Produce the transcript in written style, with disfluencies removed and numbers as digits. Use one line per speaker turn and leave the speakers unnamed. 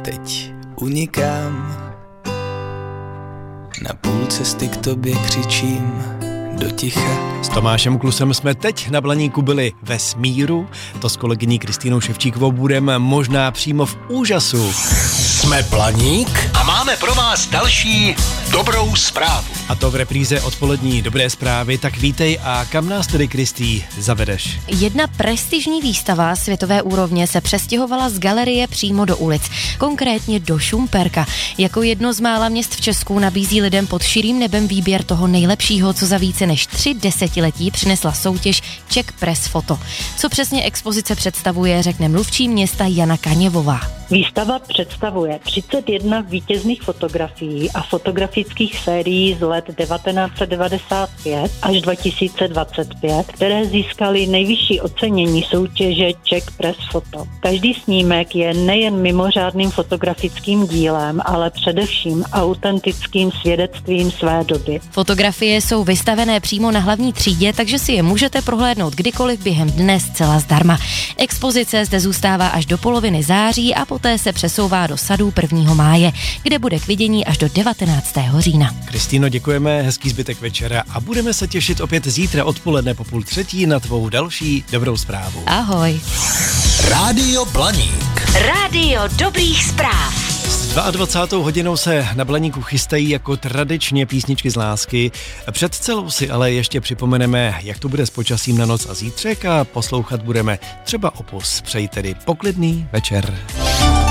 teď unikám, na půl cesty k tobě křičím do ticha.
S Tomášem Klusem jsme teď na Blaníku byli ve smíru, to s kolegyní Kristýnou Ševčíkovou budeme možná přímo v úžasu.
Jsme Blaník a máme pro vás další dobrou zprávu.
A to v repríze odpolední dobré zprávy, tak vítej a kam nás tedy, Kristý, zavedeš?
Jedna prestižní výstava světové úrovně se přestěhovala z galerie přímo do ulic, konkrétně do Šumperka. Jako jedno z mála měst v Česku nabízí lidem pod širým nebem výběr toho nejlepšího, co za více než 3 desetiletí přinesla soutěž Czech Press Photo. Co přesně expozice představuje, řekne mluvčí města Jana Kaněvová.
Výstava představuje 31 vítězných fotografií a fotografických sérií z let 1995 až 2025, které získaly nejvyšší ocenění soutěže Czech Press Photo. Každý snímek je nejen mimořádným fotografickým dílem, ale především autentickým svědectvím své doby.
Fotografie jsou vystavené přímo na hlavní třídě, takže si je můžete prohlédnout kdykoliv během dne zcela zdarma. Expozice zde zůstává až do poloviny září a poté se přesouvá do sadů 1. máje, kde bude k vidění až do 19. října.
Kristýno, děkujeme, hezký zbytek večera a budeme se těšit opět zítra odpoledne po 2:30 na tvou další dobrou zprávu.
Ahoj.
Rádio Blaník.
Rádio dobrých zpráv.
S 22. hodinou se na Blaníku chystají jako tradičně písničky z lásky. Před celou si ale ještě připomeneme, jak to bude s počasím na noc a zítřek a poslouchat budeme třeba Opus. Přeji tedy poklidný večer.